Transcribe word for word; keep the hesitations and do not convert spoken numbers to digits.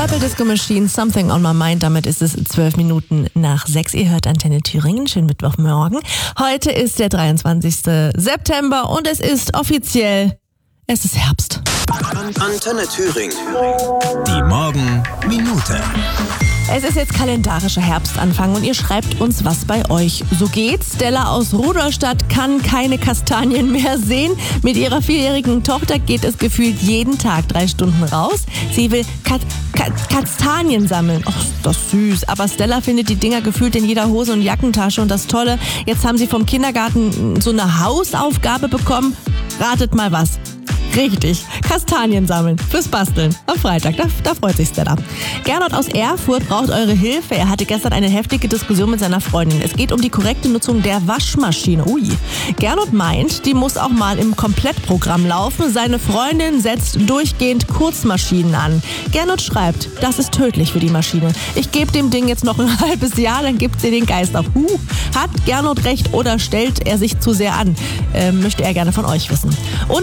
Purple Disco Machine, Something on My Mind. Damit ist es zwölf Minuten nach sechs. Ihr hört Antenne Thüringen. Schönen Mittwochmorgen. Heute ist der dreiundzwanzigster September und es ist offiziell, es ist Herbst. Antenne Thüringen. Die Morgenminute. Es ist jetzt kalendarischer Herbstanfang und ihr schreibt uns, was bei euch so geht. Stella aus Rudolstadt kann keine Kastanien mehr sehen. Mit ihrer vierjährigen Tochter geht es gefühlt jeden Tag drei Stunden raus. Sie will Kat Kat Kastanien sammeln. Och, ist das süß. Aber Stella findet die Dinger gefühlt in jeder Hose und Jackentasche. Und das Tolle, jetzt haben sie vom Kindergarten so eine Hausaufgabe bekommen. Ratet mal was. Richtig, Kastanien sammeln fürs Basteln am Freitag, da, da freut sich Stella. Gernot aus Erfurt braucht eure Hilfe. Er hatte gestern eine heftige Diskussion mit seiner Freundin. Es geht um die korrekte Nutzung der Waschmaschine. Ui. Gernot meint, die muss auch mal im Komplettprogramm laufen. Seine Freundin setzt durchgehend Kurzmaschinen an. Gernot schreibt, das ist tödlich für die Maschine. Ich gebe dem Ding jetzt noch ein halbes Jahr, dann gibt sie den Geist auf. Huh. Hat Gernot recht oder stellt er sich zu sehr an? Äh, möchte er gerne von euch wissen. Und